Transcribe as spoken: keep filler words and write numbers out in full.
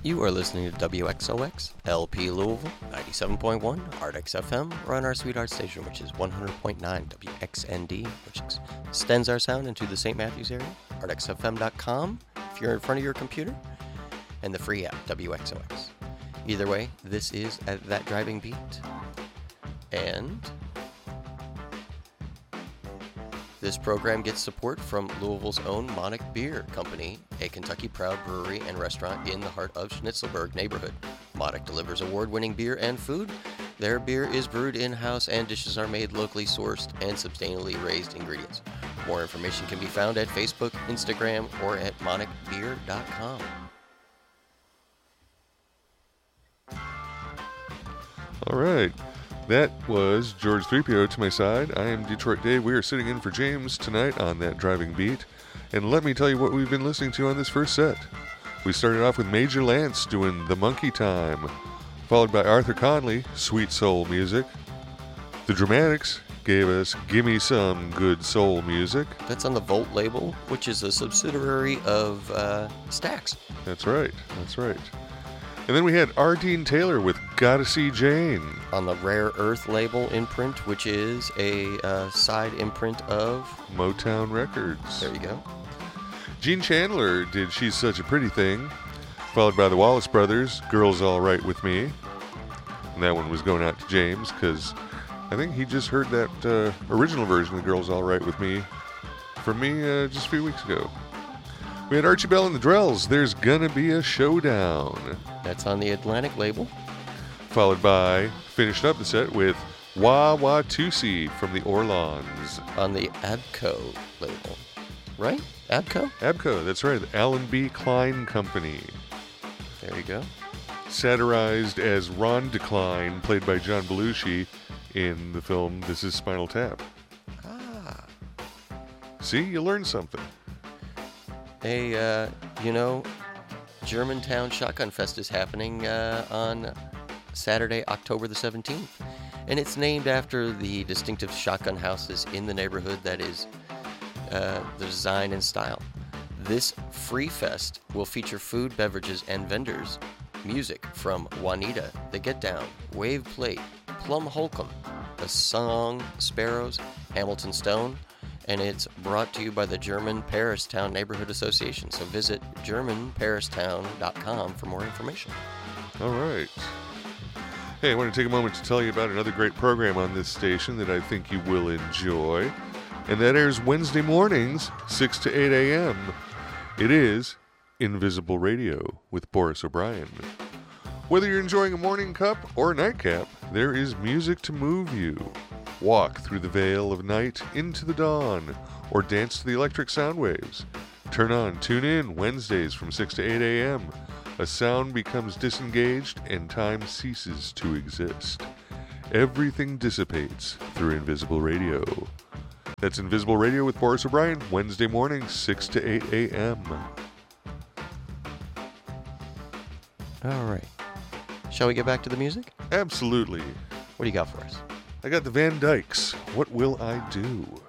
You are listening to W X O X, L P Louisville, ninety-seven point one, Ardex F M. We're on our sweetheart station, which is one hundred point nine W X N D, which ex- extends our sound into the Saint Matthews area, ardex f m dot com if you're in front of your computer, and the free app, W X O X. Either way, this is at That Driving Beat. And this program gets support from Louisville's own Monarch Beer Company, a Kentucky proud brewery and restaurant in the heart of Schnitzelburg neighborhood. Monarch delivers award-winning beer and food. Their beer is brewed in-house and dishes are made locally sourced and sustainably raised ingredients. More information can be found at Facebook, Instagram, or at monarch beer dot com. All right. That was George three P O to my side. I am Detroit Dave. We are sitting in for James tonight on That Driving Beat. And let me tell you what we've been listening to on this first set. We started off with Major Lance doing The Monkey Time, followed by Arthur Conley, Sweet Soul Music. The Dramatics gave us Gimme Some Good Soul Music. That's on the Volt label, which is a subsidiary of uh, Stax. That's right. That's right. And then we had R. Dean Taylor with Gotta See Jane. On the Rare Earth label imprint, which is a uh, side imprint of Motown Records. There you go. Gene Chandler did She's Such a Pretty Thing, followed by the Wallace Brothers, Girls All Right With Me. And that one was going out to James, because I think he just heard that uh, original version of Girls All Right With Me from me uh, just a few weeks ago. We had Archie Bell and the Drells, There's Gonna Be a Showdown. That's on the Atlantic label. Followed by, finished up the set with Wah Wah Tusi from the Orlons. On the Abco label. Right? Abco? Abco, that's right. The Alan B. Klein Company. There you go. Satirized as Ron DeCline, played by John Belushi in the film This Is Spinal Tap. Ah. See, you learned something. Hey, uh, you know, Germantown Shotgun Fest is happening uh, on Saturday, October the seventeenth. And it's named after the distinctive shotgun houses in the neighborhood that is uh, the design and style. This free fest will feature food, beverages, and vendors. Music from Juanita, The Get Down, Wave Plate, Plum Holcomb, The Song Sparrows, Hamilton Stone, and it's brought to you by the German Paristown Neighborhood Association. So visit german paristown dot com for more information. All right. Hey, I want to take a moment to tell you about another great program on this station that I think you will enjoy. And that airs Wednesday mornings, six to eight a.m. It is Invisible Radio with Boris O'Brien. Whether you're enjoying a morning cup or a nightcap, there is music to move you. Walk through the veil of night into the dawn, or dance to the electric sound waves. Turn on, tune in Wednesdays from six to eight a.m. A sound becomes disengaged and time ceases to exist. Everything dissipates through Invisible Radio. That's Invisible Radio with Boris O'Brien, Wednesday morning, six to eight a.m. All right. Shall we get back to the music? Absolutely. What do you got for us? I got the Van Dykes. What Will I Do?